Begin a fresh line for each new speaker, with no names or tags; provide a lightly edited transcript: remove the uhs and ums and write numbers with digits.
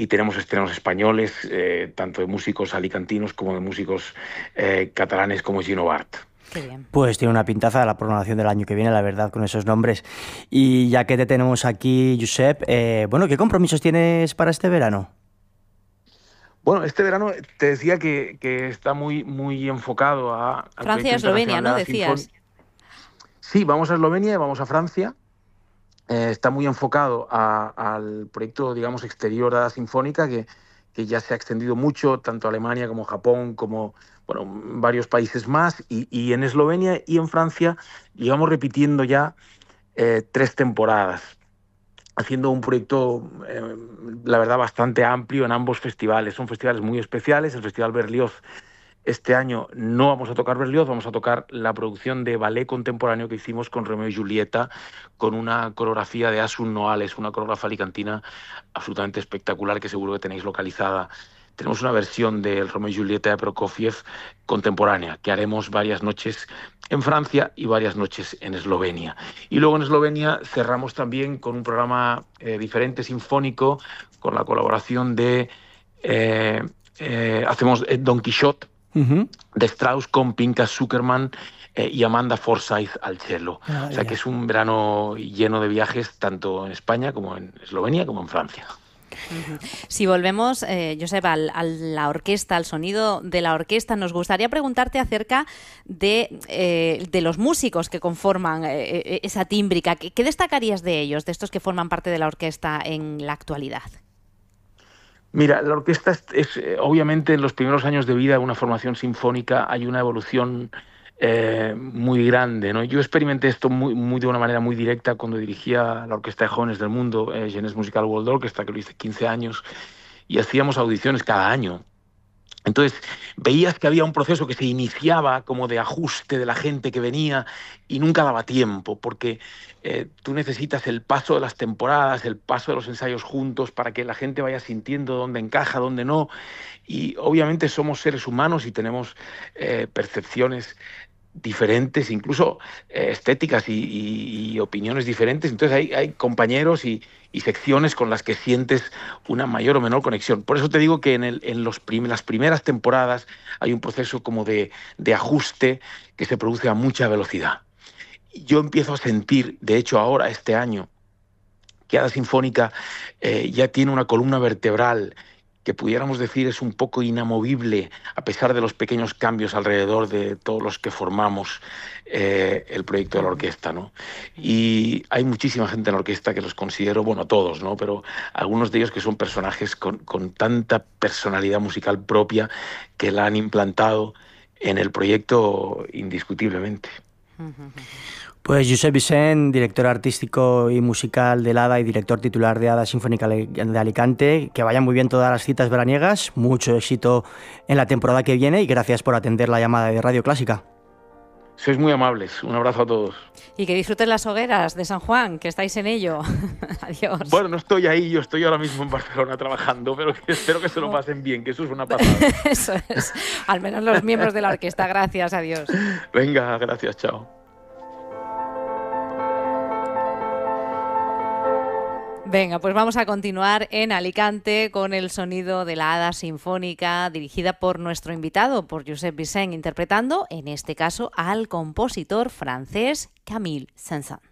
y tenemos estrenos españoles, tanto de músicos alicantinos como de músicos catalanes como Gino Bart.
Qué bien.
Pues tiene una pintaza la programación del año que viene, la verdad, con esos nombres. Y ya que te tenemos aquí, Josep, bueno, ¿qué compromisos tienes para este verano?
Bueno, este verano te decía que está muy enfocado al
Francia,
proyecto
Eslovenia,
internacional de
¿no?
la
Decías.
Sinfónica. Sí, vamos a Eslovenia y vamos a Francia. Está muy enfocado al proyecto, digamos, exterior de la Sinfónica, que ya se ha extendido mucho, tanto Alemania como Japón, como bueno, varios países más. Y en Eslovenia y en Francia llevamos repitiendo ya 3 temporadas, haciendo un proyecto, la verdad, bastante amplio en ambos festivales. Son festivales muy especiales. El Festival Berlioz, este año no vamos a tocar Berlioz, vamos a tocar la producción de ballet contemporáneo que hicimos con Romeo y Julieta, con una coreografía de Asun Noales, una coreógrafa alicantina absolutamente espectacular que seguro que tenéis localizada. Tenemos una versión del Romeo y Julieta de Prokofiev contemporánea, que haremos varias noches en Francia y varias noches en Eslovenia. Y luego en Eslovenia cerramos también con un programa diferente, sinfónico, con la colaboración de... hacemos Don Quixote
Ujú.
de Strauss con Pinka Zuckerman y Amanda Forsyth al cello.
Qué
O sea que
maravilla.
es un verano lleno de viajes tanto en España como en Eslovenia como en Francia.
Ujú. Si volvemos, Josep, a la orquesta, al sonido de la orquesta, nos gustaría preguntarte acerca de los músicos que conforman esa tímbrica. ¿Qué destacarías de ellos, de estos que forman parte de la orquesta en la actualidad?
Mira, la orquesta obviamente en los primeros años de vida de una formación sinfónica hay una evolución muy grande, ¿no? Yo experimenté esto muy de una manera muy directa cuando dirigía la Orquesta de Jóvenes del Mundo, Jeunesse Musical World Orchestra, que lo hice 15 años, y hacíamos audiciones cada año. Entonces, veías que había un proceso que se iniciaba como de ajuste de la gente que venía y nunca daba tiempo, porque tú necesitas el paso de las temporadas, el paso de los ensayos juntos para que la gente vaya sintiendo dónde encaja, dónde no. Y obviamente somos seres humanos y tenemos percepciones diferentes, incluso estéticas y opiniones diferentes. Entonces hay compañeros y secciones con las que sientes una mayor o menor conexión. Por eso te digo que las primeras temporadas hay un proceso como de ajuste que se produce a mucha velocidad. Yo empiezo a sentir, de hecho ahora, este año, que Hada Sinfónica ya tiene una columna vertebral que pudiéramos decir es un poco inamovible a pesar de los pequeños cambios alrededor de todos los que formamos el proyecto de la orquesta, ¿no? Y hay muchísima gente en la orquesta que los considero, bueno, todos, ¿no? Pero algunos de ellos que son personajes con tanta personalidad musical propia que la han implantado en el proyecto indiscutiblemente.
Pues Josep Vicent, director artístico y musical del Hada y director titular de Hada Sinfónica de Alicante. Que vayan muy bien todas las citas veraniegas, mucho éxito en la temporada que viene y gracias por atender la llamada de Radio Clásica.
Sois muy amables. Un abrazo a todos.
Y que disfruten las hogueras de San Juan, que estáis en ello. Adiós.
Bueno, no estoy ahí, yo estoy ahora mismo en Barcelona trabajando, pero espero que se lo pasen bien, que eso es una pasada.
Eso es. Al menos los miembros de la orquesta. Gracias, adiós.
Venga, gracias, chao.
Venga, pues vamos a continuar en Alicante con el sonido de la Hada Sinfónica dirigida por nuestro invitado, por Josep Vicent, interpretando, en este caso, al compositor francés Camille Saint-Saëns.